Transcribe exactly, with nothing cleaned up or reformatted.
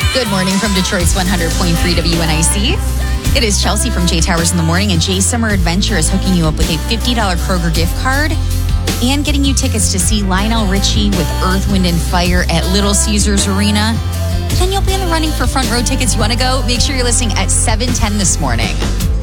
Good morning from Detroit's one hundred point three W N I C. It is Chelsea from J Towers in the Morning, and Jay's Summer Adventure is hooking you up with a fifty dollars Kroger gift card and getting you tickets to see Lionel Richie with Earth, Wind, and Fire at Little Caesars Arena. Then you'll be in the running for front row tickets. You want to go? Make sure you're listening at seven ten this morning.